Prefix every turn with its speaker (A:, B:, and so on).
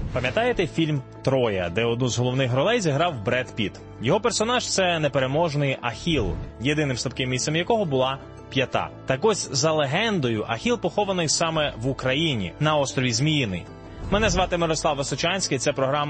A: Пам'ятаєте фільм «Троя», де одну з головних ролей зіграв Бред Піт? Його персонаж – це непереможний Ахіл, єдиним слабким місцем якого була п'ята. Так ось, за легендою, Ахіл похований саме в Україні, на острові Зміїний. Мене звати Мирослав Височанський, це програма